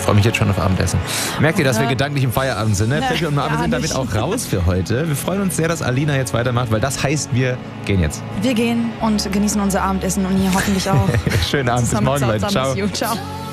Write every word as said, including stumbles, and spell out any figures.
freue mich jetzt schon auf Abendessen. Merkt ihr, dass wir gedanklich im Feierabend sind, ne? Peppi und Marvin sind damit auch raus für heute. Wir freuen uns sehr, dass Alina jetzt weitermacht, weil das heißt, wir gehen jetzt. Wir gehen und genießen unser Abendessen und ihr hoffentlich auch. Schönen Abend, bis morgen, Leute. Ciao. Ciao.